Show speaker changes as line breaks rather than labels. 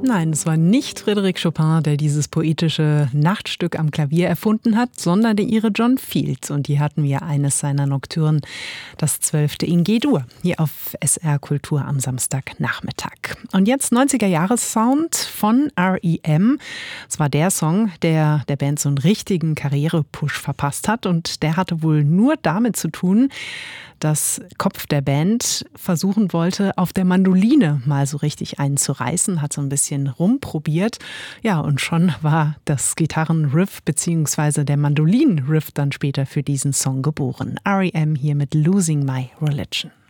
Nein, es war nicht Frédéric Chopin, der dieses poetische Nachtstück am Klavier erfunden hat, sondern der Ire John Field. Und die hatten wir eines seiner Nocturnen, das 12. in G-Dur, hier auf SR Kultur am Samstagnachmittag. Und jetzt 90er-Jahres-Sound von R.E.M. Es war der Song, der der Band so einen richtigen Karriere-Push verpasst hat. Und der hatte wohl nur damit zu tun, dass Kopf der Band versuchen wollte, auf der Mandoline mal so richtig einen zu reißen, hat so ein bisschen rumprobiert. Ja, und schon war das Gitarrenriff bzw. der Mandolinenriff dann später für diesen Song geboren. R.E.M. hier mit Losing My Religion.